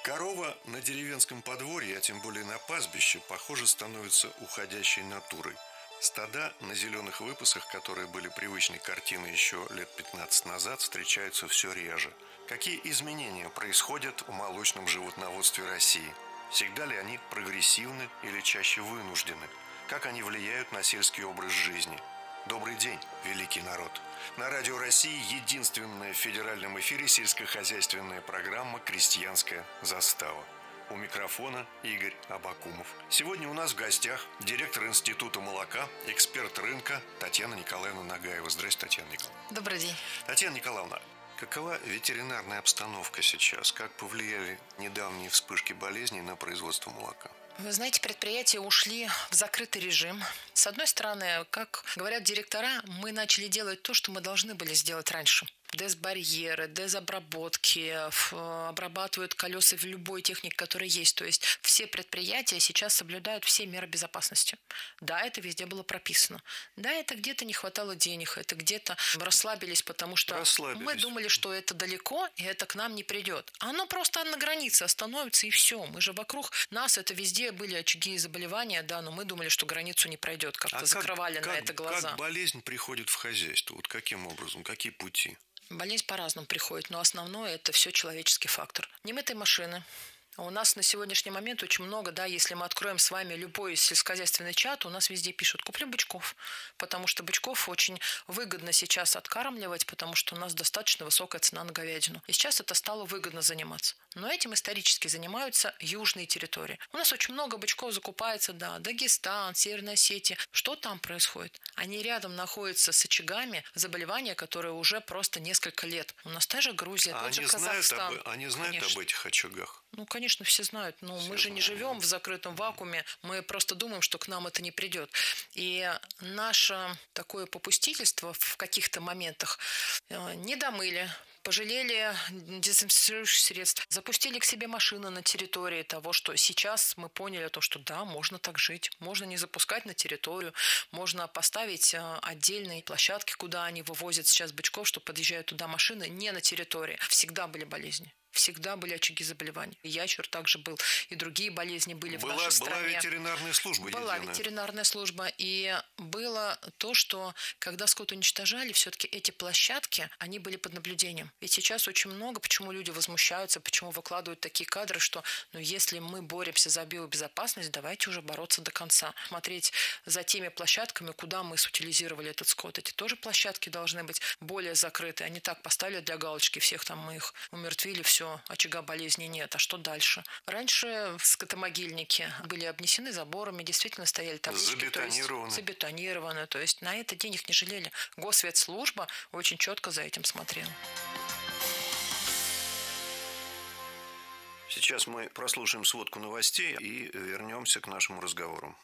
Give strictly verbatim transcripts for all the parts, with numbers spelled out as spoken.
Корова на деревенском подворье, а тем более на пастбище, похоже, становится уходящей натурой. Стада на зеленых выпасах, которые были привычной картиной еще лет пятнадцать назад, встречаются все реже. Какие изменения происходят в молочном животноводстве России? Всегда ли они прогрессивны или чаще вынуждены? Как они влияют на сельский образ жизни? Добрый день, великий народ! На Радио России единственная в федеральном эфире сельскохозяйственная программа «Крестьянская застава». У микрофона Игорь Абакумов. Сегодня у нас в гостях директор Института молока, эксперт рынка Татьяна Николаевна Нагаева. Здравствуйте, Татьяна Николаевна. Добрый день. Татьяна Николаевна, какова ветеринарная обстановка сейчас? Как повлияли недавние вспышки болезней на производство молока? Вы знаете, предприятия ушли в закрытый режим. С одной стороны, как говорят директора, мы начали делать то, что мы должны были сделать раньше. Дезбарьеры, дезобработки, обрабатывают колеса в любой технике, которая есть. То есть все предприятия сейчас соблюдают все меры безопасности. Да, это везде было прописано. Да, это где-то не хватало денег, это где-то расслабились, потому что мы думали, что это далеко, и это к нам не придет. Оно просто на границе остановится, и все. Мы же вокруг нас, это везде были очаги заболевания, да, но мы думали, что границу не пройдет, как-то а закрывали как, на как, это глаза. Как болезнь приходит в хозяйство? Вот каким образом, какие пути? Болезнь по-разному приходит, но основное – это все человеческий фактор. Немытые машины. У нас на сегодняшний момент очень много, да, если мы откроем с вами любой сельскохозяйственный чат, у нас везде пишут «купли бычков», потому что бычков очень выгодно сейчас откармливать, потому что у нас достаточно высокая цена на говядину. И сейчас это стало выгодно заниматься. Но этим исторически занимаются южные территории. У нас очень много бычков закупается, да, Дагестан, Северная Осетия. Что там происходит? Они рядом находятся с очагами заболевания, которые уже просто несколько лет. У нас та же Грузия, а тот же они Казахстан. Знают об, они знают Конечно. об этих очагах? Ну, конечно, все знают. Но все мы же знают. Не живем в закрытом вакууме. Мы просто думаем, что к нам это не придет. И наше такое попустительство в каких-то моментах не домыли, пожалели дезинфицирующих средств, запустили к себе машины на территории того, что сейчас мы поняли то, что да, можно так жить, можно не запускать на территорию, можно поставить отдельные площадки, куда они вывозят сейчас бычков, что подъезжают туда машины не на территории. Всегда были болезни. Всегда были очаги заболеваний. Ящер также был, и другие болезни были была, в нашей стране. Была ветеринарная служба. Была единая. ветеринарная служба. И было то, что когда скот уничтожали, все-таки эти площадки, они были под наблюдением. Ведь сейчас очень много, почему люди возмущаются, почему выкладывают такие кадры, что ну, если мы боремся за биобезопасность, давайте уже бороться до конца. Смотреть за теми площадками, куда мы сутилизировали этот скот. Эти тоже площадки должны быть более закрыты. Они так поставили для галочки, всех там мы их умертвили, все. Очага болезни нет. А что дальше? Раньше скотомогильники были обнесены заборами, действительно стояли таблички. Забетонированы. То есть, забетонированы. То есть на это денег не жалели. Госветслужба очень четко за этим смотрела. Сейчас мы прослушаем сводку новостей и вернемся к нашему разговору.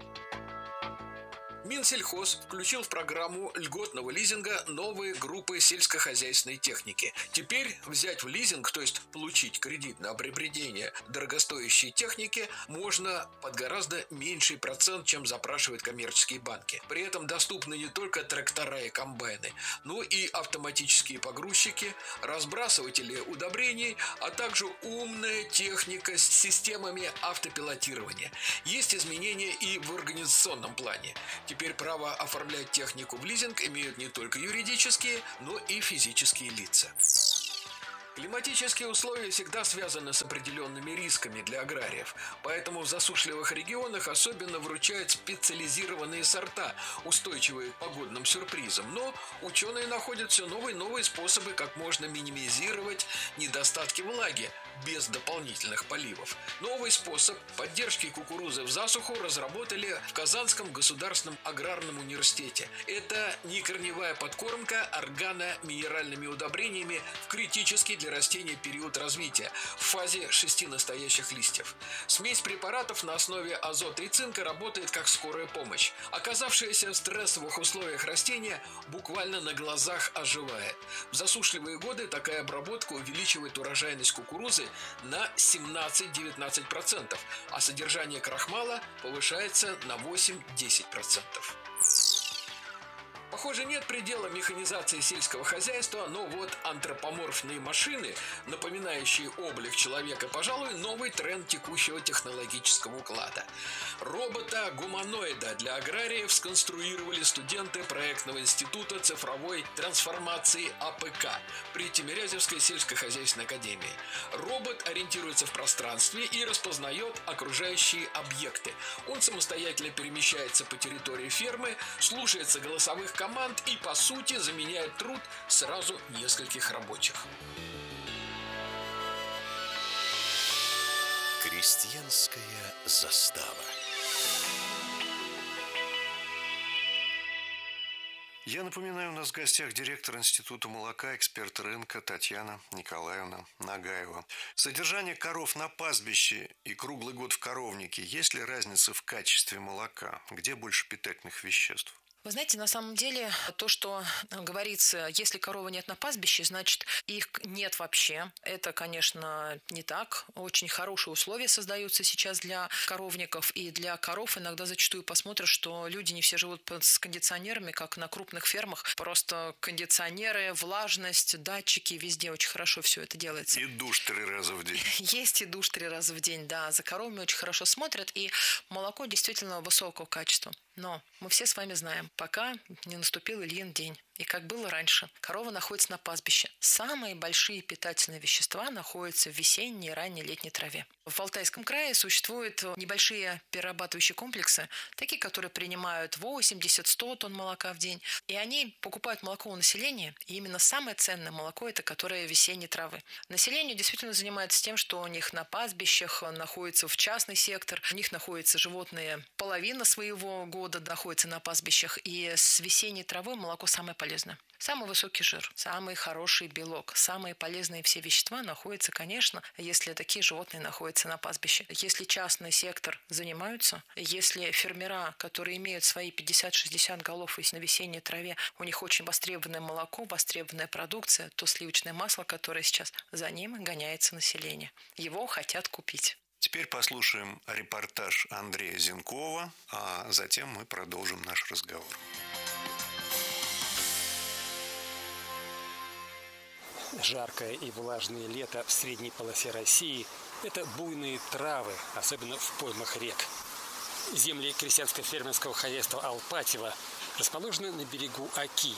Минсельхоз включил в программу льготного лизинга новые группы сельскохозяйственной техники. Теперь взять в лизинг, то есть получить кредит на приобретение дорогостоящей техники, можно под гораздо меньший процент, чем запрашивают коммерческие банки. При этом доступны не только трактора и комбайны, но и автоматические погрузчики, разбрасыватели удобрений, а также умная техника с системами автопилотирования. Есть изменения и в организационном плане. Теперь право оформлять технику в лизинг имеют не только юридические, но и физические лица. Климатические условия всегда связаны с определенными рисками для аграриев, поэтому в засушливых регионах особенно выручают специализированные сорта, устойчивые к погодным сюрпризам. Но ученые находят все новые и новые способы, как можно минимизировать недостатки влаги без дополнительных поливов. Новый способ поддержки кукурузы в засуху разработали в Казанском государственном аграрном университете. Это некорневая подкормка органоминеральными удобрениями в критический для растения период развития в фазе шести настоящих листьев. Смесь препаратов на основе азота и цинка работает как скорая помощь. Оказавшаяся в стрессовых условиях растения буквально на глазах оживает. В засушливые годы такая обработка увеличивает урожайность кукурузы на семнадцать-девятнадцать процентов, а содержание крахмала повышается на восемь-десять процентов. Похоже, нет предела механизации сельского хозяйства, но вот антропоморфные машины, напоминающие облик человека, пожалуй, новый тренд текущего технологического уклада. Робота-гуманоида для аграриев сконструировали студенты проектного института цифровой трансформации А П К при Тимирязевской сельскохозяйственной академии. Робот ориентируется в пространстве и распознает окружающие объекты. Он самостоятельно перемещается по территории фермы, слушается голосовых команд и, по сути, заменяет труд сразу нескольких рабочих. Крестьянская застава. Я напоминаю, у нас в гостях директор Института молока, эксперт рынка Татьяна Николаевна Нагаева. Содержание коров на пастбище и круглый год в коровнике. Есть ли разница в качестве молока? Где больше питательных веществ? Вы знаете, на самом деле, то, что говорится, если коровы нет на пастбище, значит, их нет вообще. Это, конечно, не так. Очень хорошие условия создаются сейчас для коровников и для коров. Иногда зачастую посмотришь, что люди не все живут с кондиционерами, как на крупных фермах. Просто кондиционеры, влажность, датчики, везде очень хорошо все это делается. И душ три раза в день. Есть и душ три раза в день, да. За коровами очень хорошо смотрят, и молоко действительно высокого качества. Но мы все с вами знаем, пока не наступил Ильин день. И как было раньше, корова находится на пастбище. Самые большие питательные вещества находятся в весенней и ранней летней траве. В Алтайском крае существуют небольшие перерабатывающие комплексы, такие, которые принимают восемьдесят-сто тонн молока в день. И они покупают молоко у населения. И именно самое ценное молоко – это которое весенней травы. Население действительно занимается тем, что у них на пастбищах находится в частный сектор. У них находятся животные, половина своего года находится на пастбищах. И с весенней травой молоко самое полезное. Самый высокий жир, самый хороший белок, самые полезные все вещества находятся, конечно, если такие животные находятся на пастбище. Если частный сектор занимаются, если фермера, которые имеют свои пятьдесят-шестьдесят голов на весенней траве, у них очень востребованное молоко, востребованная продукция, то сливочное масло, которое сейчас за ним гоняется население. Его хотят купить. Теперь послушаем репортаж Андрея Зенкова, а затем мы продолжим наш разговор. Жаркое и влажное лето в средней полосе России – это буйные травы, особенно в поймах рек. Земли крестьянско-фермерского хозяйства Алпатьево расположены на берегу Оки.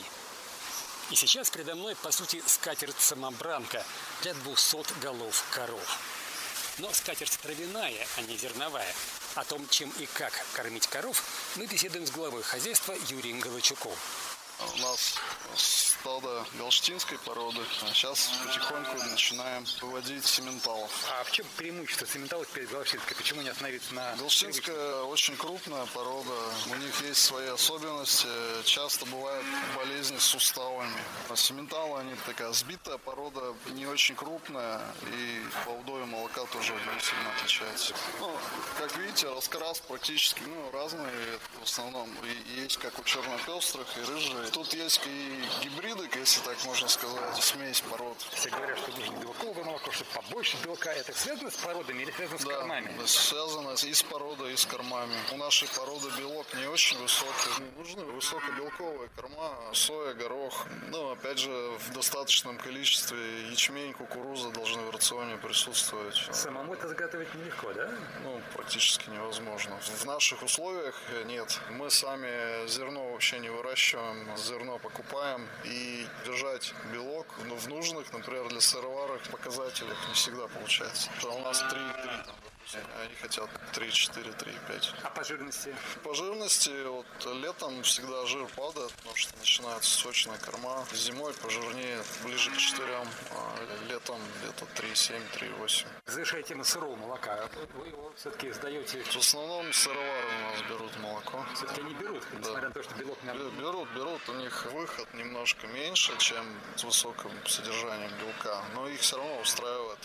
И сейчас передо мной, по сути, скатерть-самобранка для двухсот голов коров. Но скатерть травяная, а не зерновая. О том, чем и как кормить коров, мы беседуем с главой хозяйства Юрием Галачуком. У нас стадо галштинской породы. Сейчас потихоньку начинаем выводить сементалов. А в чем преимущество сементалов перед галштинской? Почему не остановиться на... Галштинская очень крупная порода. У них есть свои особенности. Часто бывают болезни с суставами. А сементалы, они такая сбитая порода, не очень крупная. И по удою молока тоже не сильно отличается. Ну, как видите, раскрас практически ну, разный. В основном и есть как у чернопестрых и рыжие. Тут есть и гибриды, если так можно сказать, смесь пород. Все говорят, что нужно белковое молоко, чтобы побольше белка. Это связано с породами или связано с да, кормами? Связано и с породой, и с кормами. У нашей породы белок не очень высокий. Нужны высокобелковые корма, соя, горох. Ну, опять же, в достаточном количестве ячмень, кукуруза должны в рационе присутствовать. Самому это заготовить нелегко, да? Ну, практически невозможно. В наших условиях нет. Мы сами зерно вообще не выращиваем. Зерно покупаем, и держать белок ну, в нужных, например, для сыроварок показателях не всегда получается. У нас три три, они хотят три четыре, три пять. А по жирности? По жирности вот, летом всегда жир падает, потому что начинается сочная корма. Зимой пожирнее, ближе к четырем, а летом где-то три семь, три восемь. Завершая тему сырого молока, вы его все-таки сдаете? В основном сыровары у нас берут молоко. Все-таки они берут, несмотря да. на то, что белок... Берут, берут. У них выход немножко меньше, чем с высоким содержанием белка, но их все равно устраивает.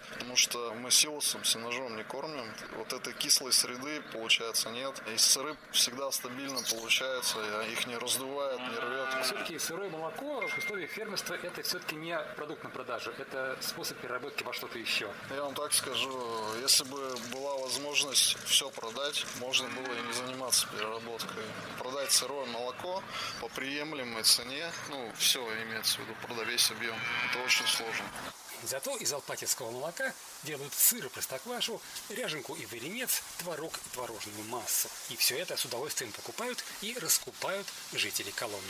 потому что мы силосом, сенажом не кормим. Вот этой кислой среды, получается, нет. И сыры всегда стабильно получаются, их не раздувает, не рвет. Все-таки сырое молоко в условиях фермерства – это все-таки не продукт на продажу, это способ переработки во что-то еще. Я вам так скажу, если бы была возможность все продать, можно было и не заниматься переработкой. Продать сырое молоко по приемлемой цене, ну, все имеется в виду, продать весь объем, это очень сложно. Зато из алпатьевского молока делают сыр и простоквашу, ряженку и варенец, творог и творожную массу. И все это с удовольствием покупают и раскупают жители Коломны.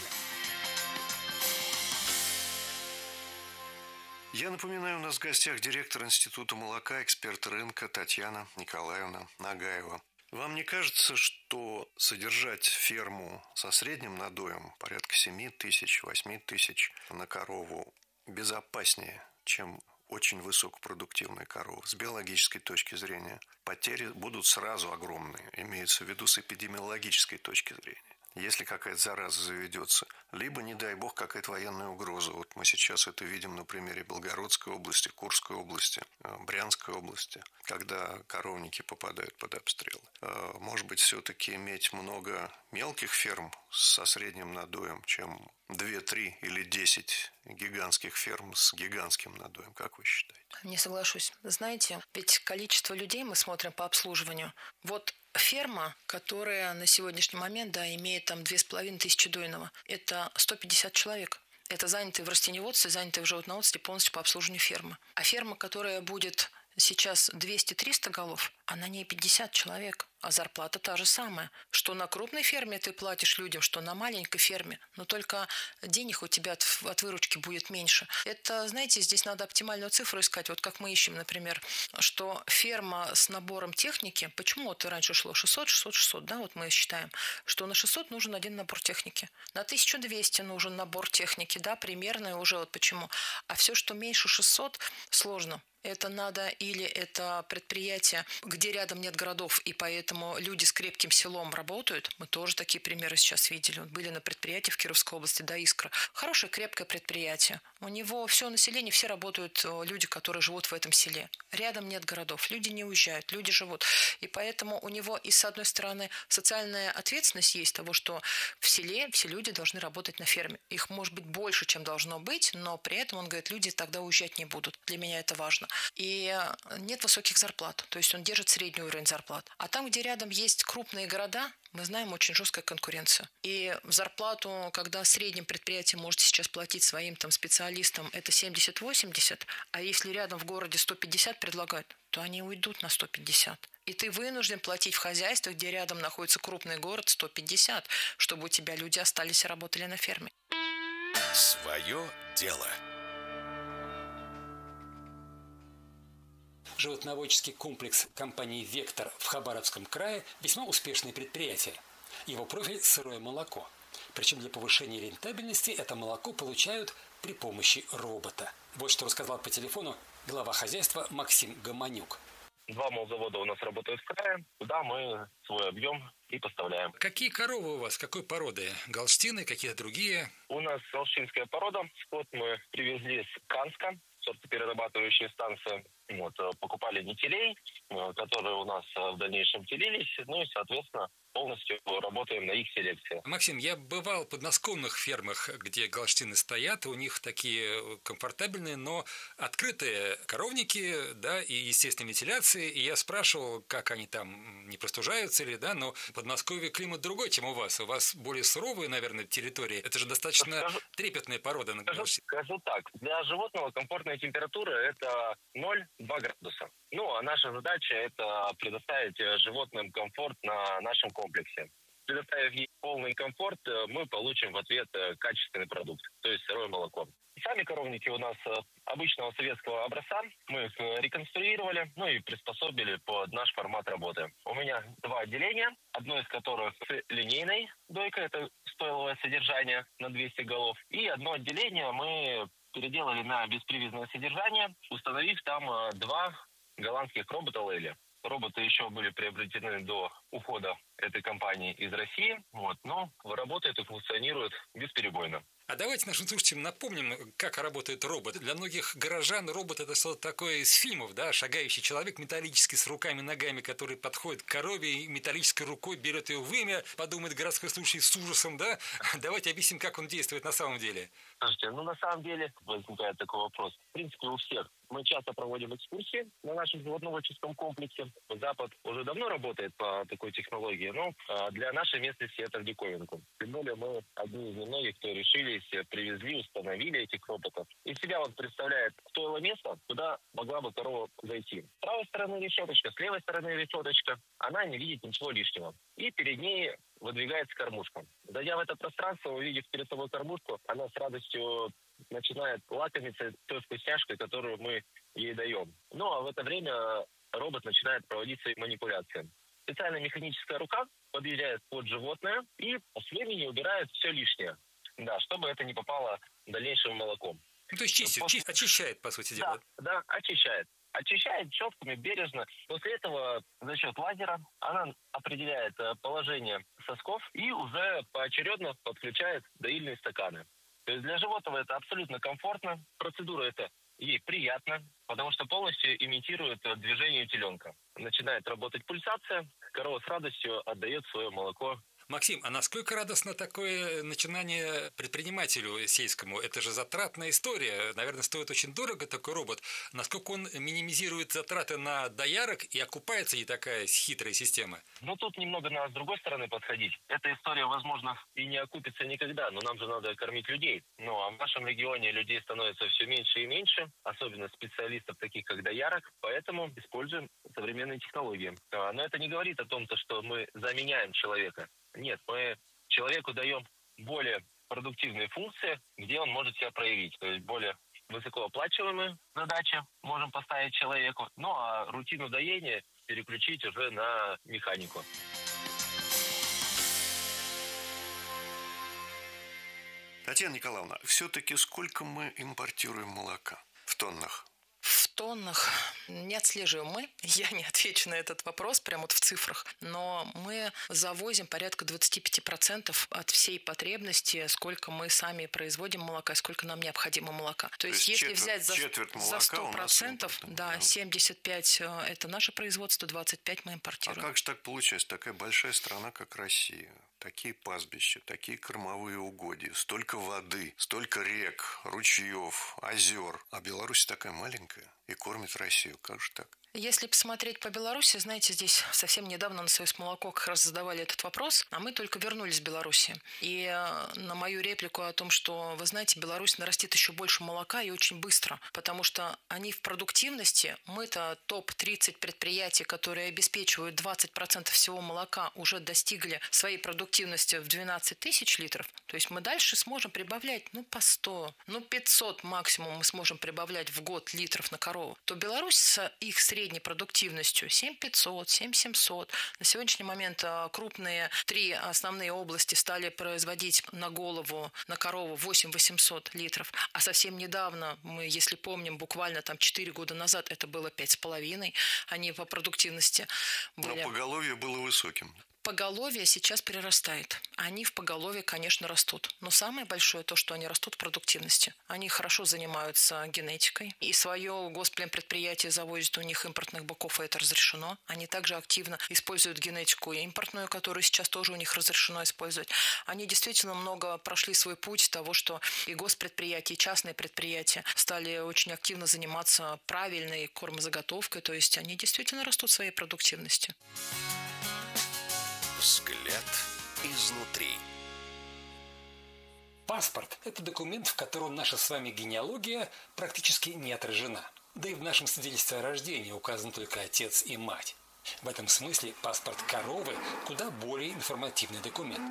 Я напоминаю, у нас в гостях директор Института молока, эксперт рынка Татьяна Николаевна Нагаева. Вам не кажется, что содержать ферму со средним надоем, порядка семь тысяч, восемь тысяч на корову, безопаснее, чем очень высокопродуктивная корова? С биологической точки зрения потери будут сразу огромные, имеется в виду с эпидемиологической точки зрения. Если какая-то зараза заведется, либо, не дай бог, какая-то военная угроза. Вот мы сейчас это видим на примере Белгородской области, Курской области, Брянской области, когда коровники попадают под обстрел. Может быть, все-таки иметь много мелких ферм со средним надоем, чем две-три или десять гигантских ферм с гигантским надоем. Как вы считаете? Не соглашусь. Знаете, ведь количество людей мы смотрим по обслуживанию. Вот ферма, которая на сегодняшний момент, да, имеет там две с половиной тысячи дойного, это сто пятьдесят человек. Это занятые в растениеводстве, занятые в животноводстве полностью по обслуживанию фермы. А ферма, которая будет сейчас двести-триста голов, а на ней пятьдесят человек, а зарплата та же самая. Что на крупной ферме ты платишь людям, что на маленькой ферме, но только денег у тебя от, от выручки будет меньше. Это, знаете, здесь надо оптимальную цифру искать. Вот как мы ищем, например, что ферма с набором техники, почему вот раньше шло шестьсот, шестьсот, шестьсот, да, вот мы считаем, что на шестьсот нужен один набор техники, на тысячу двести нужен набор техники, да, примерно уже вот почему. А все, что меньше шестисот, сложно. Это надо или это предприятие, где рядом нет городов, и поэтому люди с крепким селом работают. Мы тоже такие примеры сейчас видели. Были на предприятии в Кировской области, да, Искра. Хорошее, крепкое предприятие. У него все население, все работают люди, которые живут в этом селе. Рядом нет городов, люди не уезжают, люди живут. И поэтому у него и с одной стороны социальная ответственность есть того, что в селе все люди должны работать на ферме. Их может быть больше, чем должно быть, но при этом, он говорит, люди тогда уезжать не будут. Для меня это важно. И нет высоких зарплат, то есть он держит средний уровень зарплат. А там, где рядом есть крупные города, мы знаем, очень жесткая конкуренция. И зарплату, когда среднем предприятие может сейчас платить своим там специалистам, это семьдесят-восемьдесят, а если рядом в городе сто пятьдесят предлагают, то они уйдут на сто пятьдесят. И ты вынужден платить в хозяйстве, где рядом находится крупный город, сто пятьдесят, чтобы у тебя люди остались и работали на ферме. Свое дело. Животноводческий комплекс компании «Вектор» в Хабаровском крае весьма успешное предприятие. Его профиль – сырое молоко. Причем для повышения рентабельности это молоко получают при помощи робота. Вот что рассказал по телефону глава хозяйства Максим Гомонюк. Два молзавода у нас работают в крае, туда мы свой объем и поставляем. Какие коровы у вас, какой породы? Галштины, какие-то другие? У нас галштинская порода. Скот мы привезли с Канска, сортоперерабатывающая станция. Вот, покупали нетелей, которые у нас в дальнейшем телились, ну и, соответственно, полностью работаем на их селекции. Максим, я бывал в подмосковных фермах, где галштины стоят, у них такие комфортабельные, но открытые коровники, да, и естественной вентиляции, и я спрашивал, как они там, не простужаются ли, да, но в Подмосковье климат другой, чем у вас. У вас более суровые, наверное, территории. Это же достаточно скажу, трепетная порода на галштине. Скажу так, для животного комфортная температура – это ноль-два градуса. Ну, а наша задача – это предоставить животным комфорт на нашем комплексе. Предоставив ей полный комфорт, мы получим в ответ качественный продукт, то есть сырое молоко. Сами коровники у нас обычного советского образца. Мы их реконструировали, ну и приспособили под наш формат работы. У меня два отделения, одно из которых с линейной дойкой, это стойловое содержание на двести голов, и одно отделение мы переделали на беспривязное содержание, установив там два голландских робота Лейли. Роботы еще были приобретены до ухода этой компании из России, вот, но работает и функционирует бесперебойно. А давайте нашим слушателям напомним, как работает робот. Для многих горожан робот – это что-то такое из фильмов, да, шагающий человек металлический с руками и ногами, который подходит к корове и металлической рукой берет ее вымя, подумает городской случай с ужасом, да? Давайте объясним, как он действует на самом деле. Слушайте, ну на самом деле возникает такой вопрос. В принципе, у всех. Мы часто проводим экскурсии на нашем животноводческом комплексе. Запад уже давно работает по такой технологии, но для нашей местности это в диковинку. Тем более мы одни из немногих, кто решились, привезли, установили этих роботов. Из себя вот представляет стоило место, куда могла бы корова зайти. С правой стороны решеточка, с левой стороны решеточка. Она не видит ничего лишнего. И перед ней выдвигается кормушка. Зайдя в это пространство, увидев перед собой кормушку, она с радостью начинает лакомиться той вкусняшкой, которую мы ей даем. Ну, а в это время робот начинает проводить свои манипуляции. Специальная механическая рука подъезжает под животное и с времени убирает все лишнее. Да, чтобы это не попало дальнейшим молоком. Ну, то есть чистит, После... очищает, по сути дела. Да, да, очищает. Очищает щетками бережно. После этого за счет лазера она определяет положение сосков и уже поочередно подключает доильные стаканы. То есть для животного это абсолютно комфортно. Процедура эта ей приятна, потому что полностью имитирует движение теленка. Начинает работать пульсация, корова с радостью отдает свое молоко. Максим, а насколько радостно такое начинание предпринимателю сельскому? Это же затратная история. Наверное, стоит очень дорого такой робот. Насколько он минимизирует затраты на доярок и окупается ли такая хитрая система? Ну, тут немного надо с другой стороны подходить. Эта история, возможно, и не окупится никогда, но нам же надо кормить людей. Ну, а в нашем регионе людей становится все меньше и меньше, особенно специалистов таких, как доярок, поэтому используем современные технологии. Но это не говорит о том, что мы заменяем человека. Нет, мы человеку даем более продуктивные функции, где он может себя проявить. То есть более высокооплачиваемые задачи можем поставить человеку, ну а рутину доения переключить уже на механику. Татьяна Николаевна, все-таки сколько мы импортируем молока в тоннах? В тоннах не отслеживаем мы, я не отвечу на этот вопрос прямо вот в цифрах, но мы завозим порядка двадцать пять процентов от всей потребности, сколько мы сами производим молока, сколько нам необходимо молока. То, То есть, есть если четверть, взять за, за сто процентов, да, да, семьдесят пять это наше производство, двадцать пять мы импортируем. А как же так получается? Такая большая страна, как Россия, такие пастбища, такие кормовые угодья, столько воды, столько рек, ручьев, озер, а Беларусь такая маленькая и кормит Россию. Как же так? Если посмотреть по Беларуси, знаете, здесь совсем недавно на «Союз молоко» как раз задавали этот вопрос, а мы только вернулись в Беларуси. И на мою реплику о том, что, вы знаете, Беларусь нарастит еще больше молока и очень быстро, потому что они в продуктивности, мы-то топ тридцать предприятий, которые обеспечивают двадцать процентов всего молока, уже достигли своей продуктивности в двенадцать тысяч литров. То есть мы дальше сможем прибавлять, ну, по сто, ну, пятьсот максимум мы сможем прибавлять в год литров на корову. То Беларусь с их средней средней продуктивностью семь тысяч пятьсот, семь тысяч семьсот. На сегодняшний момент крупные три основные области стали производить на голову, на корову восемь тысяч восемьсот литров. А совсем недавно, мы, если помним, буквально там четыре года назад это было пять с половиной. Они по продуктивности были... Но поголовье было высоким. Поголовье сейчас перерастает. Они в поголовье, конечно, растут. Но самое большое то, что они растут в продуктивности. Они хорошо занимаются генетикой. И свое госплемпредприятие завозит у них импортных быков, и это разрешено. Они также активно используют генетику импортную, которую сейчас тоже у них разрешено использовать. Они действительно много прошли свой путь того, что и госпредприятия, и частные предприятия стали очень активно заниматься правильной кормозаготовкой. То есть они действительно растут в своей продуктивности. Взгляд изнутри. Паспорт – это документ, в котором наша с вами генеалогия практически не отражена. Да и в нашем свидетельстве о рождении указан только отец и мать. В этом смысле паспорт коровы куда более информативный документ.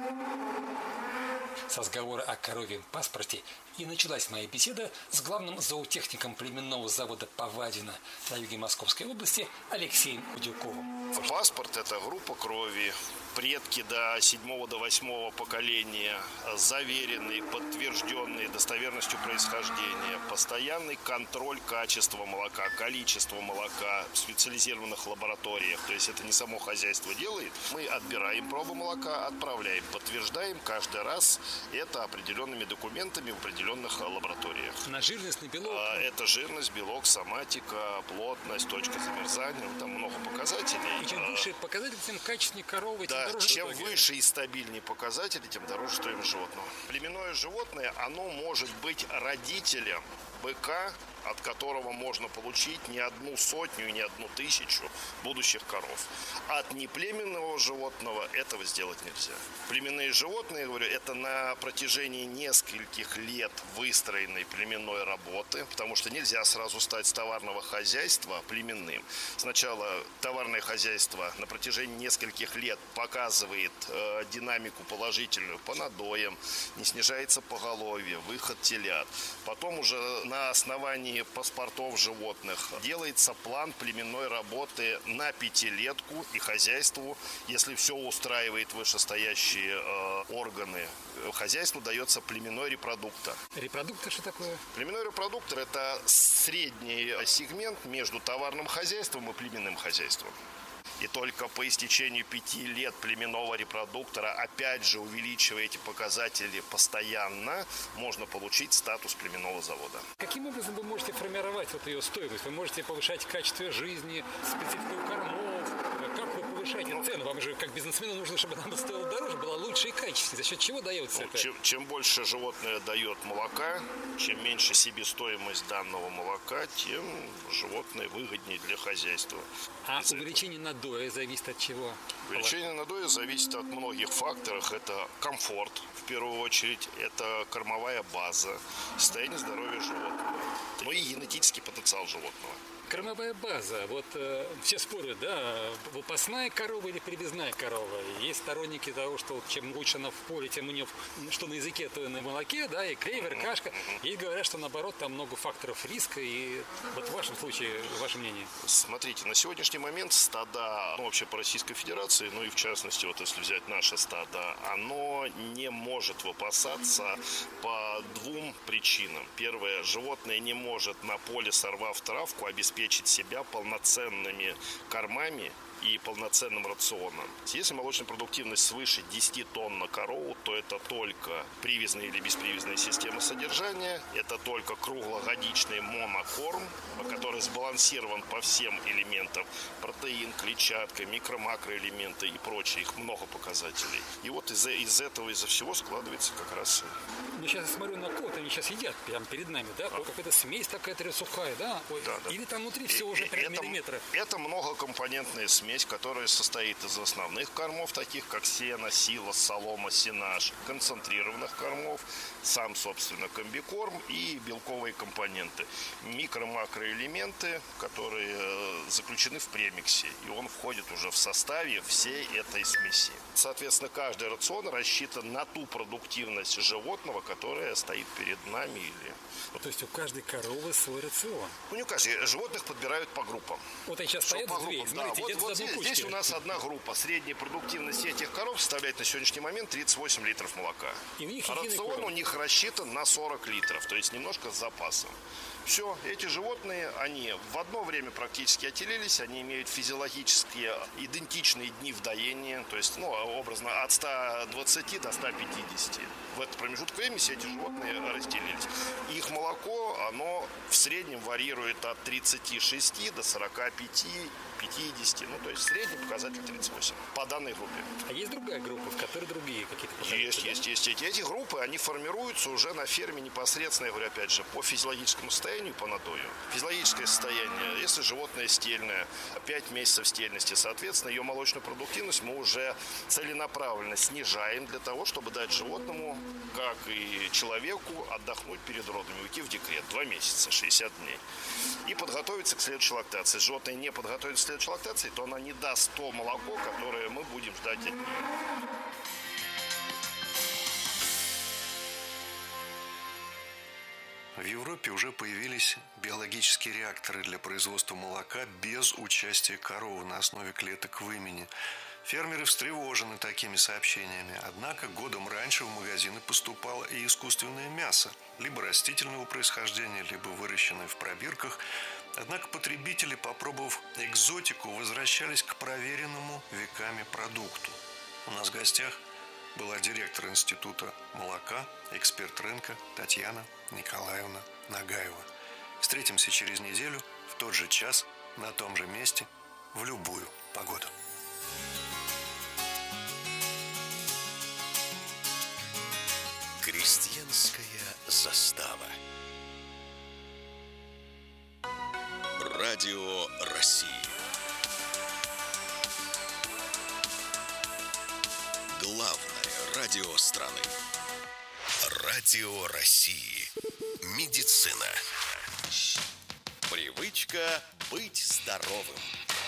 С разговора о коровьем паспорте и началась моя беседа с главным зоотехником племенного завода Повадино на юге Московской области Алексеем Удюковым. Паспорт – это группа крови, предки до седьмого, до восьмого поколения, заверенные, подтвержденные достоверностью происхождения, постоянный контроль качества молока, количества молока в специализированных лабораториях. То есть это не само хозяйство делает. Мы отбираем пробу молока, отправляем, подтверждаем каждый раз это определенными документами в определенных лабораториях. На жирность, на белок? Это жирность, белок, соматика, плотность, точка замерзания. Ну, там много показателей. И чем выше показатели, тем качественнее коровы, тем да, дороже. Чем выше и стабильнее показатели, тем дороже стоимость животного. Племенное животное, оно может быть родителем быка, от которого можно получить не одну сотню и не одну тысячу будущих коров. От неплеменного животного этого сделать нельзя. Племенные животные, я говорю, это на протяжении нескольких лет выстроенной племенной работы, потому что нельзя сразу стать с товарного хозяйства племенным. Сначала товарное хозяйство на протяжении нескольких лет показывает э, динамику положительную по надоям, не снижается поголовье, выход телят. Потом уже на основании паспортов животных делается план племенной работы на пятилетку, и хозяйству, если все устраивает вышестоящие э, органы, хозяйству дается племенной репродуктор. Репродуктор что такое? Племенной репродуктор – это средний сегмент между товарным хозяйством и племенным хозяйством. И только по истечению пяти лет племенного репродуктора, опять же увеличивая эти показатели постоянно, можно получить статус племенного завода. Каким образом вы можете формировать вот ее стоимость? Вы можете повышать качество жизни, специфику кормов? Как вы повышаете ну, цену? Вам же как бизнесмену нужно, чтобы она стоила дороже, была лучше и качественнее. За счет чего дается ну, это? Чем, чем больше животное дает молока, чем меньше себестоимость данного молока, тем животное выгоднее для хозяйства. А увеличение надоя зависит от чего? Увеличение надоя зависит от многих факторов. Это комфорт, в первую очередь, это кормовая база, состояние здоровья животного, ну и генетический потенциал животного. Кормовая база. Вот э, все спорят, да, выпасная корова или привязная корова. Есть сторонники того, что чем лучше она в поле, тем у нее, что на языке, то и на молоке, да, и клевер, кашка. И говорят, что наоборот, там много факторов риска. И вот в вашем случае, ваше мнение? Смотрите, на сегодняшний момент стада, ну, вообще по Российской Федерации, ну и в частности, вот если взять наше стадо, оно не может выпасаться по двум причинам. Первое, животное не может на поле, сорвав травку, обеспечить себя полноценными кормами и полноценным рационом. Если молочная продуктивность свыше десяти тонн на корову, то это только привязная или беспривязная система содержания, это только круглогодичный монокорм, который сбалансирован по всем элементам: протеин, клетчатка, микро-макроэлементы и прочее, их много показателей. И вот из, из этого, из-за всего складывается как раз... Ну, сейчас я смотрю на кот, они сейчас едят прямо перед нами, да? Ой, какая-то смесь такая сухая, да? Ой, да, да. Или там внутри все уже прям миллиметры? Это многокомпонентная смесь, которая состоит из основных кормов, таких как сено, силос, солома, сенаж, концентрированных кормов, сам, собственно, комбикорм и белковые компоненты. Микро-макроэлементы, которые заключены в премиксе, и он входит уже в составе всей этой смеси. Соответственно, каждый рацион рассчитан на ту продуктивность животного, которая стоит перед нами. Или... То есть у каждой коровы свой рацион? Ну, не у каждой. Животных подбирают по группам. Вот они сейчас стоят по две. Смотрите, да, вот, вот здесь, здесь у нас одна группа. Средняя продуктивность этих коров составляет на сегодняшний момент тридцать восемь литров молока. И у них рацион у них рассчитан на сорок литров, то есть немножко с запасом. Все, эти животные, они в одно время практически отелились, они имеют физиологические идентичные дни вдоения, то есть, ну, образно, от ста двадцати до ста пятидесяти. В этот промежуток времени все эти животные разделились. Их молоко, оно в среднем варьирует от тридцати шести до сорока пяти, пятидесяти, ну, то есть средний показатель тридцать восемь по данной группе. А есть другая группа, в которой другие какие-то показатели? Есть, есть, есть. Эти, эти группы, они формируются уже на ферме непосредственно, я говорю, опять же, по физиологическому состоянию, по надою. Физиологическое состояние, если животное стельное, пять месяцев стельности, соответственно, ее молочную продуктивность мы уже целенаправленно снижаем для того, чтобы дать животному, как и человеку, отдохнуть перед родами, уйти в декрет. Два месяца, шестьдесят дней. И подготовиться к следующей лактации. Если животное не подготовится к следующей лактации, то она не даст то молоко, которое мы будем ждать от нее. В Европе уже появились биологические реакторы для производства молока без участия коровы на основе клеток вымени. Фермеры встревожены такими сообщениями, однако годом раньше в магазины поступало и искусственное мясо, либо растительного происхождения, либо выращенное в пробирках. Однако потребители, попробовав экзотику, возвращались к проверенному веками продукту. У нас в гостях была директор Института молока, эксперт рынка Татьяна Николаевна Нагаева. Встретимся через неделю в тот же час, на том же месте, в любую погоду. Крестьянская застава. Радио России. Главное радио страны. Радио России. Медицина. Привычка быть здоровым.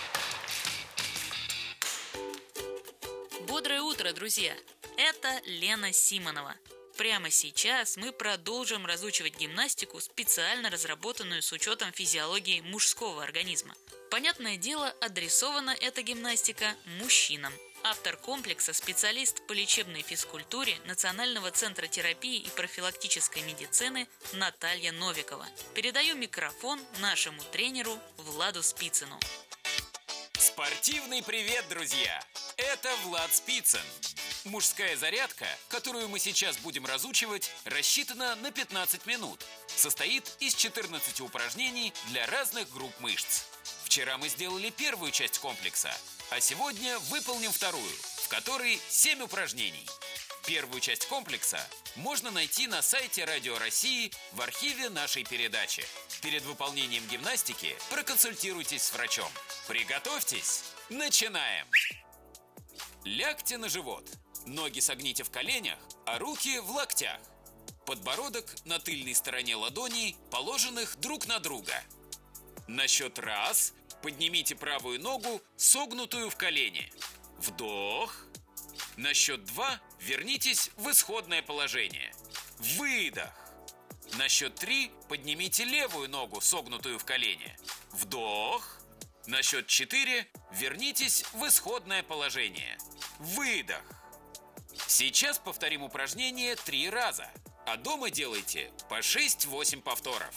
Бодрое утро, друзья! Это Лена Симонова. Прямо сейчас мы продолжим разучивать гимнастику, специально разработанную с учетом физиологии мужского организма. Понятное дело, адресована эта гимнастика мужчинам. Автор комплекса – специалист по лечебной физкультуре Национального центра терапии и профилактической медицины Наталья Новикова. Передаю микрофон нашему тренеру Владу Спицыну. Спортивный привет, друзья! Это Влад Спицын. Мужская зарядка, которую мы сейчас будем разучивать, рассчитана на пятнадцать минут. Состоит из четырнадцати упражнений для разных групп мышц. Вчера мы сделали первую часть комплекса, а сегодня выполним вторую, в которой семь упражнений. Первую часть комплекса можно найти на сайте Радио России в архиве нашей передачи. Перед выполнением гимнастики проконсультируйтесь с врачом. Приготовьтесь! Начинаем! Лягте на живот. Ноги согните в коленях, а руки в локтях. Подбородок на тыльной стороне ладоней, положенных друг на друга. На счет раз поднимите правую ногу, согнутую в колене. Вдох. На счет два вернитесь в исходное положение. Выдох. На счет три поднимите левую ногу, согнутую в колене. Вдох. На счет четыре вернитесь в исходное положение. Выдох. Сейчас повторим упражнение три раза, а дома делайте по шесть-восемь повторов.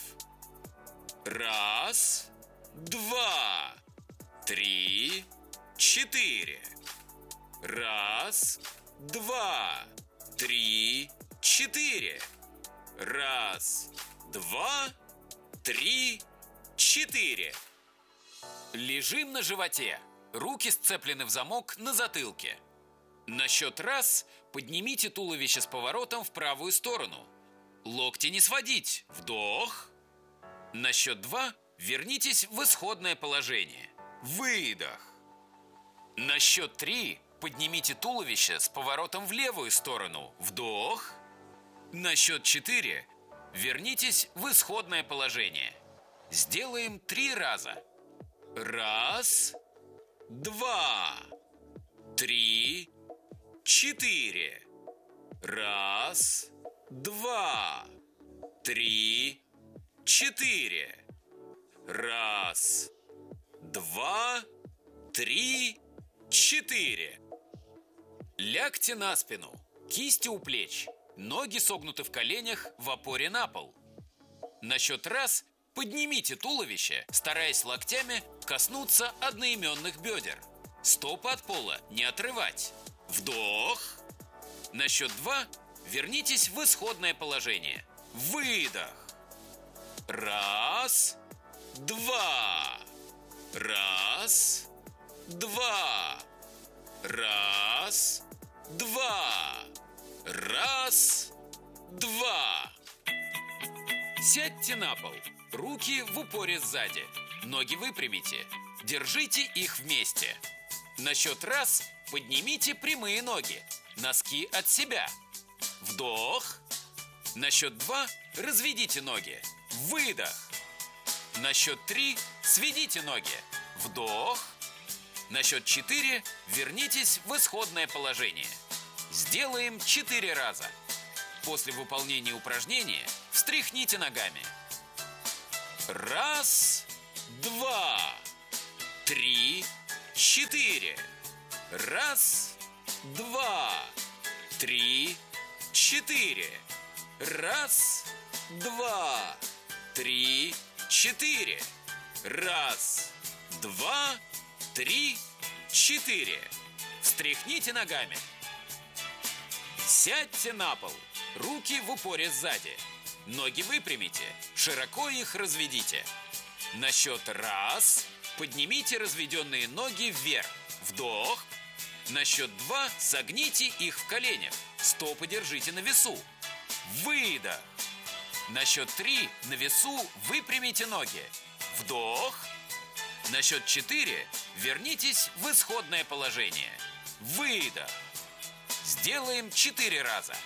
Раз, два, три, четыре. Раз, два, три, четыре. Раз, два, три, четыре. Лежим на животе. Руки сцеплены в замок на затылке. На счет раз поднимите туловище с поворотом в правую сторону. Локти не сводить. Вдох. На счет два вернитесь в исходное положение. Выдох. На счет три поднимите туловище с поворотом в левую сторону. Вдох. На счет четыре вернитесь в исходное положение. Сделаем три раза. Раз, два, три, четыре. Раз, два, три, четыре. Раз, два, три, четыре. Лягте на спину, кисти у плеч, ноги согнуты в коленях в опоре на пол. На счет раз поднимите туловище, стараясь локтями коснуться одноименных бедер. Стопы от пола не отрывать. Вдох. На счет два вернитесь в исходное положение. Выдох. Раз, два. Раз, два. Раз, два. Раз, два. Сядьте на пол. Руки в упоре сзади. Ноги выпрямите. Держите их вместе. На счет раз поднимите прямые ноги. Носки от себя. Вдох. На счет два разведите ноги. Выдох. На счет три сведите ноги. Вдох. На счет четыре вернитесь в исходное положение. Сделаем четыре раза. После выполнения упражнения встряхните ногами. Раз, два, три, четыре. Раз, два, три, четыре. Раз, два, три, четыре. Раз, два, три, четыре. Встряхните ногами. Сядьте на пол, руки в упоре сзади. Ноги выпрямите, широко их разведите. На счет раз поднимите разведенные ноги вверх. Вдох. На счет два согните их в коленях. Стопы держите на весу. Выдох. На счет три на весу выпрямите ноги. Вдох. На счет четыре вернитесь в исходное положение. Выдох. Сделаем четыре раза.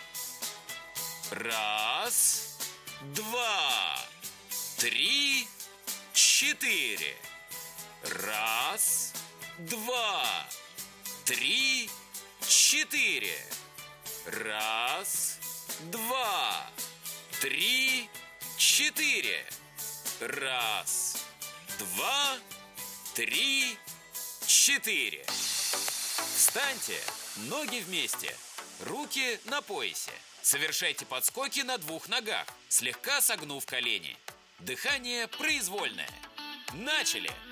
Раз, два, три, четыре. Раз, два, три, четыре. Раз, два, три, четыре. Раз, два, три, четыре. Встаньте, ноги вместе, руки на поясе. Совершайте подскоки на двух ногах, слегка согнув колени. Дыхание произвольное. Начали!